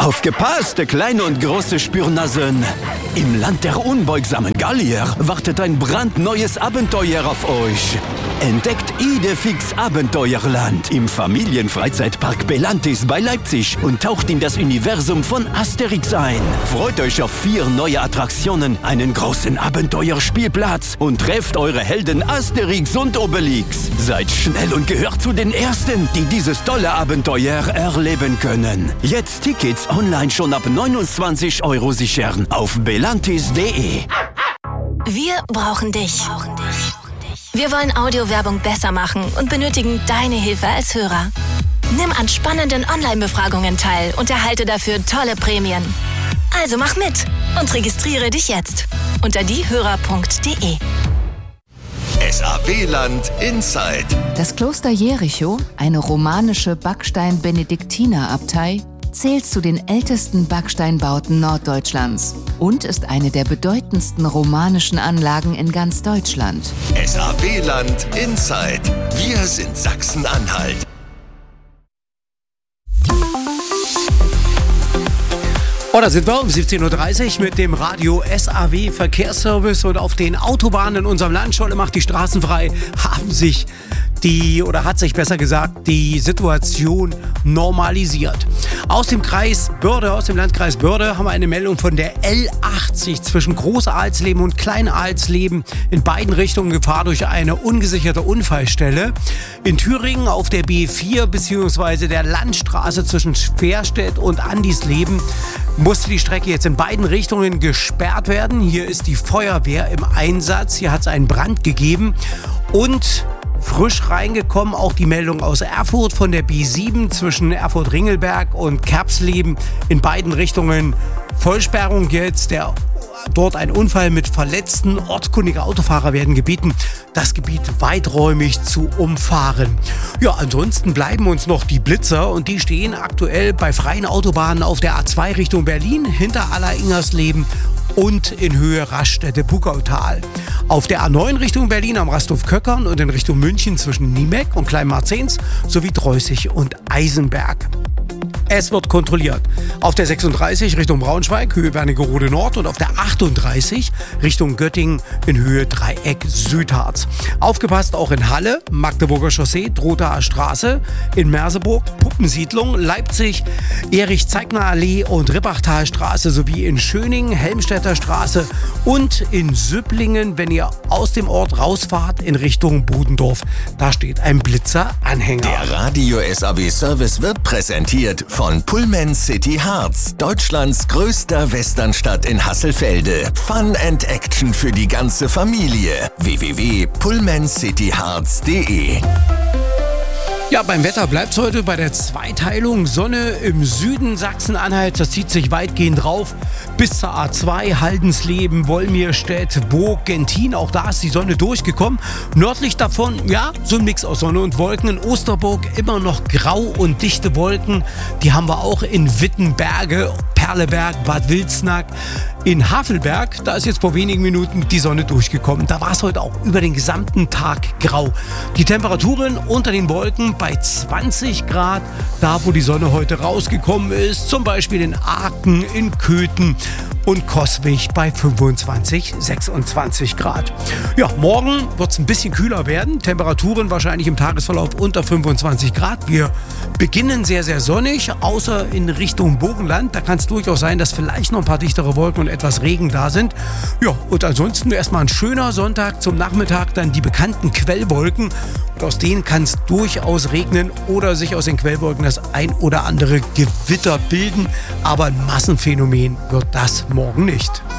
Aufgepasst, kleine und große Spürnasen! Im Land der unbeugsamen Gallier wartet ein brandneues Abenteuer auf euch. Entdeckt Idefix Abenteuerland im Familienfreizeitpark Belantis bei Leipzig und taucht in das Universum von Asterix ein. Freut euch auf 4 neue Attraktionen, einen großen Abenteuerspielplatz und trefft eure Helden Asterix und Obelix. Seid schnell und gehört zu den Ersten, die dieses tolle Abenteuer erleben können. Jetzt Tickets online schon ab 29 € sichern auf belantis.de. Wir brauchen dich. Wir wollen Audiowerbung besser machen und benötigen deine Hilfe als Hörer. Nimm an spannenden Online-Befragungen teil und erhalte dafür tolle Prämien. Also mach mit und registriere dich jetzt unter diehörer.de. SAW-Land Inside. Das Kloster Jericho, eine romanische Backstein-Benediktinerabtei, zählt zu den ältesten Backsteinbauten Norddeutschlands und ist eine der bedeutendsten romanischen Anlagen in ganz Deutschland. SAW-Land Inside. Wir sind Sachsen-Anhalt. Oh, da sind wir um 17.30 Uhr mit dem Radio SAW Verkehrsservice und auf den Autobahnen in unserem Land, Scholle macht die Straßen frei, hat sich besser gesagt, die Situation normalisiert. Aus dem Landkreis Börde haben wir eine Meldung von der L80 zwischen Groß-Alsleben und Klein-Alsleben in beiden Richtungen Gefahr durch eine ungesicherte Unfallstelle. In Thüringen auf der B4 bzw. der Landstraße zwischen Schwerstedt und Andisleben musste die Strecke jetzt in beiden Richtungen gesperrt werden. Hier ist die Feuerwehr im Einsatz. Hier hat es einen Brand gegeben und frisch reingekommen auch die Meldung aus Erfurt von der B7 zwischen Erfurt-Ringelberg und Kerbsleben in beiden Richtungen. Vollsperrung jetzt, dort ein Unfall mit Verletzten. Ortskundige Autofahrer werden gebeten, das Gebiet weiträumig zu umfahren. Ja, ansonsten bleiben uns noch die Blitzer und die stehen aktuell bei freien Autobahnen auf der A2 Richtung Berlin hinter Aller-Ingersleben und in Höhe Raststätte-Buckautal. Auf der A9 Richtung Berlin am Rasthof-Köckern und in Richtung München zwischen Niemeck und Kleinmarzens sowie Dreußig und Eisenberg. Es wird kontrolliert. Auf der 36 Richtung Braunschweig, Höhe Wernigerode Nord und auf der 38 Richtung Göttingen in Höhe Dreieck Südharz. Aufgepasst auch in Halle, Magdeburger Chaussee, Drotaer Straße, in Merseburg, Puppensiedlung, Leipzig, Erich-Zeigner-Allee und Rippachtalstraße sowie in Schöningen, Helmstedter Straße und in Süpplingen, wenn ihr aus dem Ort rausfahrt in Richtung Bodendorf. Da steht ein Blitzer-Anhänger. Der Radio SAW Service wird präsentiert von Pullman City Harz, Deutschlands größter Westernstadt in Hasselfelde. Fun and Action für die ganze Familie. www.pullmancityharz.de. Ja, beim Wetter bleibt es heute bei der Zweiteilung. Sonne im Süden Sachsen-Anhalts, das zieht sich weitgehend drauf. Bis zur A2, Haldensleben, Wolmirstedt, Burg, Gentin, auch da ist die Sonne durchgekommen. Nördlich davon, ja, so ein Mix aus Sonne und Wolken. In Osterburg immer noch grau und dichte Wolken. Die haben wir auch in Wittenberge, Perleberg, Bad Wilsnack. In Havelberg, da ist jetzt vor wenigen Minuten die Sonne durchgekommen. Da war es heute auch über den gesamten Tag grau. Die Temperaturen unter den Wolken bei 20 Grad, da wo die Sonne heute rausgekommen ist. Zum Beispiel in Aachen, in Köthen und Coswig bei 25, 26 Grad. Ja, morgen wird es ein bisschen kühler werden. Temperaturen wahrscheinlich im Tagesverlauf unter 25 Grad. Wir beginnen sehr, sehr sonnig, außer in Richtung Burgenland. Da kann es durchaus sein, dass vielleicht noch ein paar dichtere Wolken und etwas Regen da sind. Ja, und ansonsten erstmal ein schöner Sonntag, zum Nachmittag dann die bekannten Quellwolken. Und aus denen kann es durchaus regnen oder sich aus den Quellwolken das ein oder andere Gewitter bilden. Aber ein Massenphänomen wird das morgen nicht.